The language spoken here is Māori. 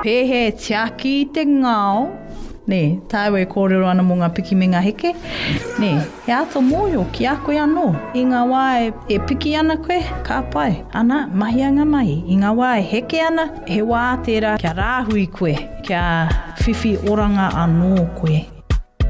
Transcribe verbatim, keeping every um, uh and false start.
Pehe tiaki te ngao. Ne, tāu e kōrero ana mō ngā piki me ngā heke. Ne, he ato mōio ki a koe anō. I ngā wā e, e piki ana koe, ka pai. Ana, mahi anga mahi. I ngā wā e heke ana, he wā tērā kia rāhui koe, kia whiwhi oranga anō koe.